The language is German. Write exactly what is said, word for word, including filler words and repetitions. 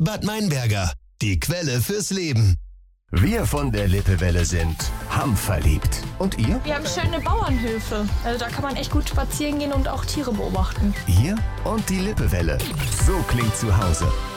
Bad Meinberger, die Quelle fürs Leben. Wir von der Lippewelle sind hamverliebt. Und ihr? Wir haben schöne Bauernhöfe. Also da kann man echt gut spazieren gehen und auch Tiere beobachten. Ihr und die Lippewelle. So klingt zu Hause.